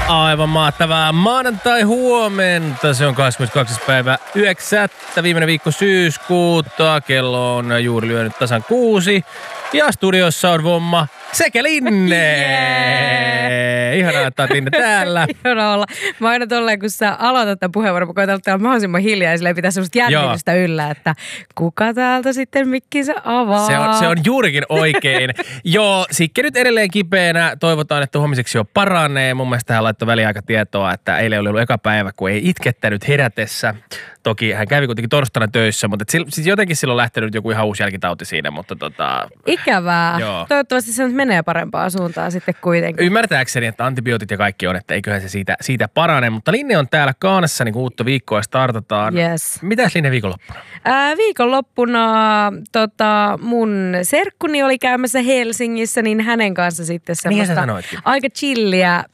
Aivan mahtavaa maanantai-huomenta. Se on 22. päivä 9. viimeinen viikko syyskuuta. Kello on juuri lyönyt tasan 6. Ja studiossa on Vomma sekä Linne. Yeah. Ihanaa, että olet Linne täällä. Ihanaa olla. Mä aina tolleen, kun sä aloitat tämän puheenvuoron, mä koitan olla mahdollisimman hiljaa ja silleen pitää semmoista jännitystä yllä, että kuka täältä sitten mikkinsä avaa. Se on juurikin oikein. Joo, Sikke nyt edelleen kipeänä. Toivotaan, että huomiseksi jo paranee. Mun mielestä hän laittoi väliaikatietoa, että eilen oli ollut eka päivä, kun ei itkettänyt herätessä. Toki hän kävi kuitenkin torstaina töissä, mutta siis jotenkin silloin on lähtenyt joku ihan uusi jälkitauti siinä, mutta Ikävää. Joo. Toivottavasti se nyt menee parempaan suuntaan sitten kuitenkin. Ymmärtääkseni, että antibiootit ja kaikki on, että eiköhän se siitä parane, mutta Linne on täällä kaanessa, niin kun uutta viikkoa startataan. Yes. Mitäs Linne viikonloppuna? Viikonloppuna mun serkkuni oli käymässä Helsingissä, niin hänen kanssa sitten semmoista aika chilliä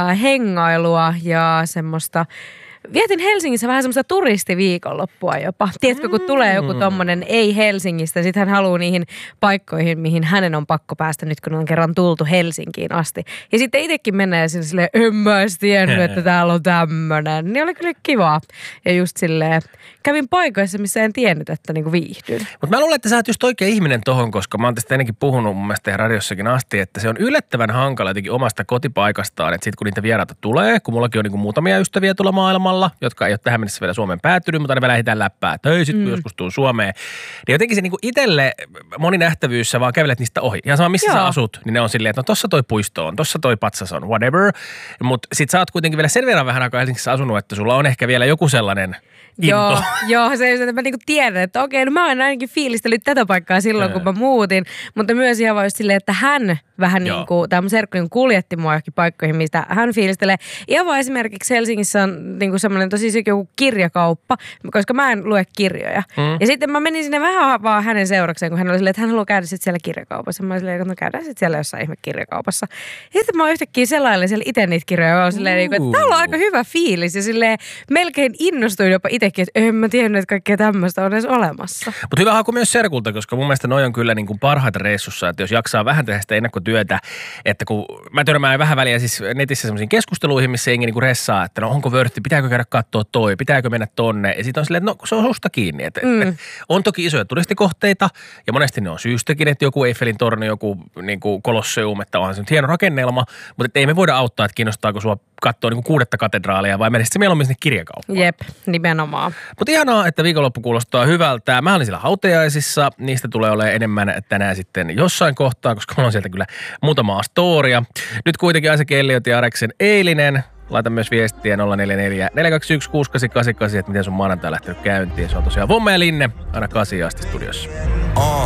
hengailua ja semmoista. Vietin Helsingissä vähän semmoista turistiviikonloppua jopa. Tiedätkö, kun tulee joku tommonen ei Helsingistä, sit hän haluaa niihin paikkoihin, mihin hänen on pakko päästä nyt, kun on kerran tultu Helsinkiin asti. Ja sitten itsekin menee silleen, en mä edes tiennyt, että täällä on tämmönen. Niin oli kyllä kivaa. Ja just silleen, kävin paikoissa, missä en tiennyt, että niinku viihdyn. Mutta mä luulen, että sä oot just oikea ihminen tohon, koska mä oon tästä ennenkin puhunut mun mielestä radiossakin asti, että se on yllättävän hankala jotenkin omasta kotipaikastaan, että sit kun niitä vieraita tulee, kun mullakin on niinku muutamia ystäviä tuolla maailmalla, jotka ei ole tähän mennessä vielä Suomeen päättynyt, mutta ne vielä lähdetään läppää, että sit kun joskus tuun Suomeen. Niin jotenkin se niinku itselle moninähtävyys, sä vaan kävelet niistä ohi. Ihan sama, missä sä asut, niin ne on silleen, että no tossa toi puisto on, tossa toi patsas on, whatever. Mutta sit sä oot kuitenkin vielä sen verran vähän aikaa Helsingissä asunut, että sulla on ehkä vielä joku sellainen into. Joo, se että mä niinku tiedän, että okei, no mä oon ainakin fiilistellyt tätä paikkaa silloin, kun mä muutin, mutta myös ihan vaan just silleen, että hän vähän niinku, tämä mun serkku niin kuljetti mua johonkin paikkoihin, mistä hän fiilistelee. Ihan vaan esimerkiksi Helsingissä on niinku semmoinen tosi joku kirjakauppa, koska mä en lue kirjoja. Ja sitten mä menin sinne vähän vaan hänen seurakseen, kun hän oli silleen, että hän haluaa käydä sitten siellä kirjakaupassa. Mä olin silleen, että no käydään sitten siellä jossain ihme kirjakaupassa. Ja sitten mä oon yhtäkkiä sellainen siellä itse niitä kirjoja, mä oon silleen, että täällä on aika hyvä fiilis. Ja silleen melkein innostuin jopa itsekin, että en mä tiennyt, että kaikkea tämmöistä on edes olemassa. Mutta hyvä haku myös serkulta, koska mun mielestä noi on kyllä niin kuin parhaita reissussa, että jos jaksaa vähän tehdä sitä ennakkotyötä, että kun mä törmään vähän väliä siis netissä semmoisiin keskusteluihin, missä jengi niin kuin ressaa, että no onko vörtti, pitääkö käydä katsoa toi, pitääkö mennä tonne. Ja sitten on silleen, että no se on susta kiinni. Että on toki isoja turistikohteita ja monesti ne on syystäkin, että joku Eiffelin torni, joku niin kuin Kolosseum, että onhan se nyt hieno rakennelma, mutta ei me voida auttaa, että kiinnostaako sua katsoa niin kuin 6. katedraalia vai menisit se mieluummin sinne kirjakauppaan. Jep, nimenomaan. Mutta ihanaa, että viikonloppu kuulostaa hyvältä. Mä olin siellä hautajaisissa. Niistä tulee olemaan enemmän tänään sitten jossain kohtaa, koska mulla on sieltä kyllä muutamaa storia. Nyt kuitenkin Isaac Elliot ja Areksen eilinen. Laita myös viestiä 044 421 6888, että miten sun maanantai lähtenyt käyntiin. Se on tosiaan Vomma ja Linne aina 8 asti studiossa.